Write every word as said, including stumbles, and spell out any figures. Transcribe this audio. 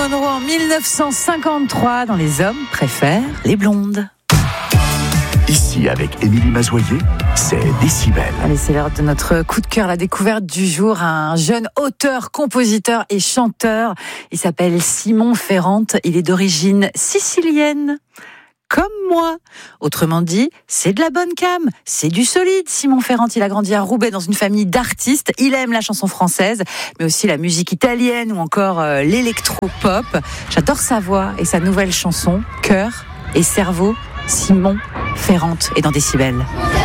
Monroe en mille neuf cent cinquante-trois dans Les hommes préfèrent les blondes. Ici, avec Émilie Mazoyer, c'est Décibel. Allez, c'est l'heure de notre coup de cœur, la découverte du jour. Un jeune auteur, compositeur et chanteur. Il s'appelle Simon Ferrante. Il est d'origine sicilienne. Comme moi. Autrement dit, c'est de la bonne cam, c'est du solide. Simon Ferrante, il a grandi à Roubaix dans une famille d'artistes. Il aime la chanson française, mais aussi la musique italienne ou encore euh, l'électro-pop. J'adore sa voix et sa nouvelle chanson, Cœur et cerveau. Simon Ferrante est dans Décibel.